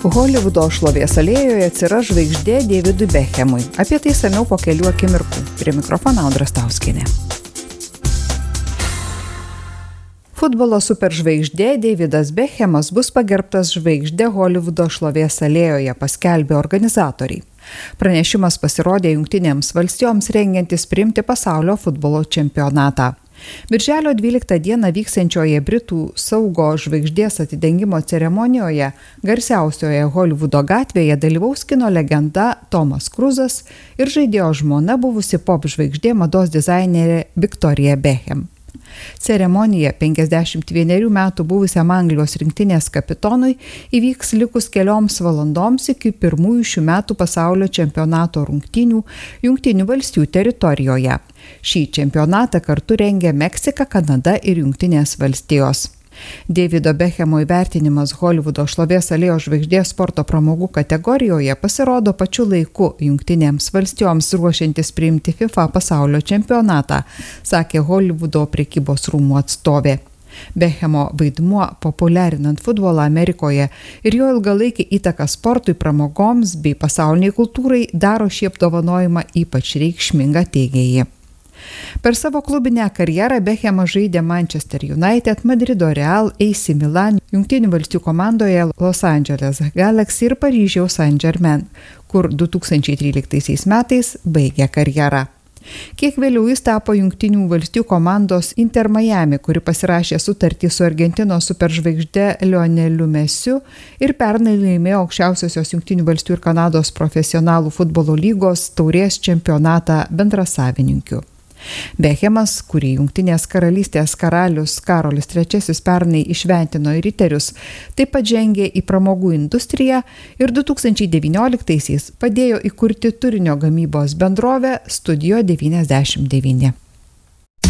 Holivudo šlovės alėjoje atsiras žvaigždė Davidui Beckhamui. Apie tai samiau po kelių akimirkų. Prie mikrofono Audra Stauskienė. Futbolo superžvaigždė Davidas Beckhamas bus pagerbtas žvaigždė Holivudo šlovės alėjoje, paskelbė organizatoriai. Pranešimas pasirodė Jungtinėms valstijoms rengiantis priimti pasaulio futbolo čempionatą. Birželio 12 dieną vyksiančioje Britų saugo žvaigždės atidengimo ceremonijoje garsiausioje Holivudo gatvėje dalyvaus kino legenda Tomas Kruzas ir žaidėjo žmona buvusi pop žvaigždė mados dizainerė Victoria Beckham. Ceremonija 51 metų buvusiam Anglijos rinktinės kapitonui įvyks likus kelioms valandoms iki pirmųjų šių metų pasaulio čempionato rungtynių Jungtinių valstijų teritorijoje. Šį čempionatą kartu rengia Meksika, Kanada ir Jungtinės valstijos. Davido Beckhamo įvertinimas Holivudo šlovės alėjos žvaigždės sporto pramogų kategorijoje pasirodo pačiu laiku Jungtinėms valstijoms ruošiantis priimti FIFA pasaulio čempionatą, sakė Holivudo prekybos rūmų atstovė. Beckhamo vaidmuo populiarinant futbolą Amerikoje ir jo ilgalaikį įtaką sportui, pramogoms bei pasauliniai kultūrai daro šį apdovanojimą ypač reikšmingą, teigė ji. Per savo klubinę karjerą Beckhamas žaidė Manchester United, Madrido Real, AC Milan, Jungtinių valstijų komandoje Los Angeles Galaxy ir Paryžiaus Saint-Germain, kur 2013 metais baigė karjerą. Kiek vėliau jis tapo Jungtinių valstijų komandos Inter Miami, kuri pasirašė sutartį su Argentinos superžvaigžde Lioneliu Mesiu ir pernai laimėjo aukščiausiosios Jungtinių valstijų ir Kanados profesionalų futbolo lygos taurės čempionatą bendrasavininkiu. Beckhamas, kurį Jungtinės karalystės karalius Karolis III pernai įšventino į riterius, taip pat žengė į pramogų industriją ir 2019-aisiais padėjo įkurti turinio gamybos bendrovę Studio 99.